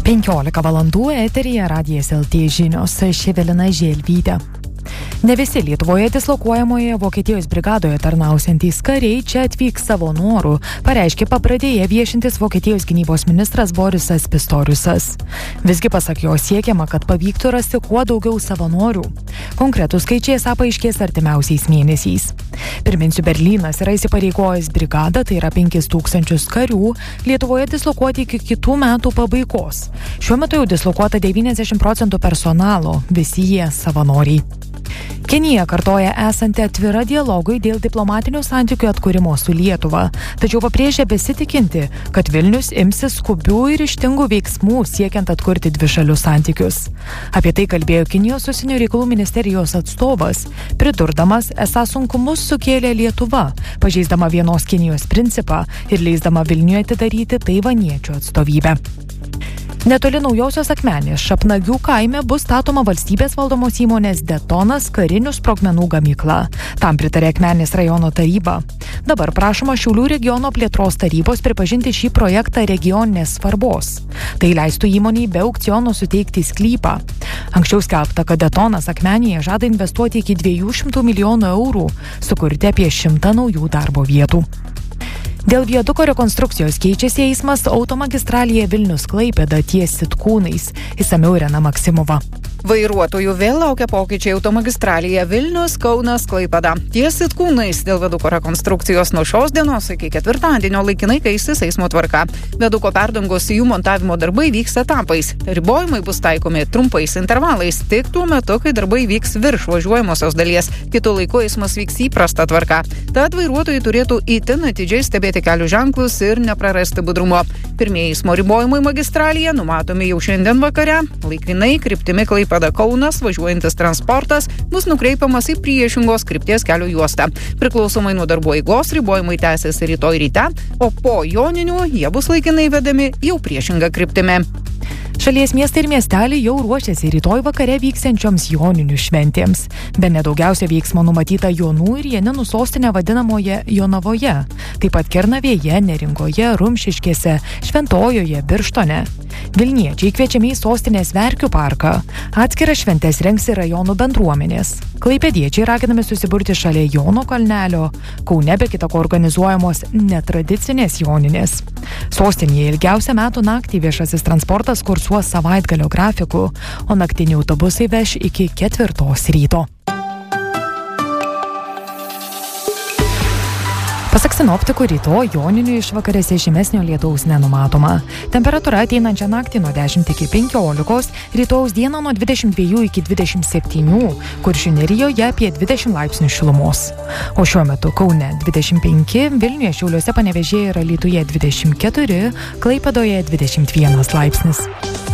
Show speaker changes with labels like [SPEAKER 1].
[SPEAKER 1] 15 valandų eteryje Radijas LT žinios, Evelina Želvytė. Ne visi Lietuvoje dislokuojamoje Vokietijos brigadoje tarnausiantys kariai čia atvyks savo norų, pareiškė papradėję viešintis Vokietijos gynybos ministras Borisas Pistoriusas. Visgi pasak jo siekiama, kad pavyktų rasti kuo daugiau savanorių. Konkretus skaičiai paaiškės artimiausiais mėnesiais. Priminsiu, Berlynas yra įsipareigojęs brigadą, tai yra 5000 karių, Lietuvoje dislokuoti iki kitų metų pabaigos. Šiuo metu jau dislokuota 90% personalo, visi jie savanoriai. Kinija kartoja esanti atvira dialogui dėl diplomatinių santykių atkūrimo su Lietuva, tačiau pabrėžia besitikinti, kad Vilnius imsis skubių ir ryžtingų veiksmų siekiant atkurti dvišalius santykius. Apie tai kalbėjo Kinijos užsienio reikalų ministerijos atstovas, pridurdamas, esą sunkumus sukėlė Lietuva, pažeisdama vienos Kinijos principą ir leisdama Vilniuje atidaryti taivaniečių atstovybę. Netoli Naujosios Akmenės Šapnagių kaime bus statoma valstybės valdomos įmonės Detonas karinių sprogmenų gamykla. Tam pritarė Akmenės rajono taryba. Dabar prašoma Šiaulių regiono plėtros tarybos pripažinti šį projektą regioninės svarbos. Tai leistų įmoniai be aukciono suteikti sklypą. Anksčiau skelbta, kad Detonas Akmenėje žada investuoti iki 200 milijonų eurų, sukurti apie 100 naujų darbo vietų. Dėl viaduko rekonstrukcijos keičiasi eismas automagistralėje Vilnius-Klaipėda ties Sitkūnais. Išsamiau Irena Maksimova.
[SPEAKER 2] Vairuotojų vėl laukia pokyčiai automagistralėje Vilnius-Kaunas-Klaipėda. Ties Sitkūnais dėl viaduko rekonstrukcijos nuo šios dienos iki ketvirtadienio laikinai keisis eismo tvarka. Viaduko perdangos jų montavimo darbai vyks etapais. Ribojimai bus taikomi trumpais intervalais, tik tuo metu, kai darbai vyks virš važiuojamosios dalies. Kitu laiku eismas vyks įprasta tvarka. Tad vairuotojai turėtų itin atidžiai stebėti kelių ženklus ir neprarasti budrumo. Pirmieji eismo ribojimai magistralėje numatomi jau šiandien vakare. Laikinai kryptimi Klaipėda-Kaunas važiuojantis transportas bus nukreipiamas į priešingos krypties kelio juostą. Priklausomai nuo darbo eigos ribojimai tęsis rytoj ryte, o po joninių jie bus laikinai vedami jau priešingą kryptimi.
[SPEAKER 1] Šalies miestai ir miesteliai jau ruošiasi rytoj vakare vyksiančioms joninių šventėms. Bene daugiausia veiksmo numatyta Jonų ir Janinų sostinė vadinamoje Jonavoje. Taip pat Kernavėje, Neringoje, Rumšiškėse, Šventojoje, Birštone. Vilniečiai kviečiami į sostinės Verkių parką. Atskiras šventes rengs ir rajonų bendruomenės. Klaipėdiečiai raginami susiburti šalia Jono kalnelio. Kaune be kitako organizuojamos netradicinės joninės. Sostinėje ilgiausią metų naktį viešasis transportas kursuos savaitgalio grafiku, o naktiniai autobusai veš iki 4 ryto. Pasak sinoptikų, rytoj joninių išvakarėse žymesnio lietaus nenumatoma. Temperatūra ateinančią naktį nuo 10 iki 15, rytojaus dieną nuo 22 iki 27, Kuršių Nerijoje apie 20 laipsnių šilumos. O šiuo metu Kaune 25, Vilniuje, Šiauliuose, Panevėžyje ir Alytuje 24, Klaipėdoje 21 laipsnis.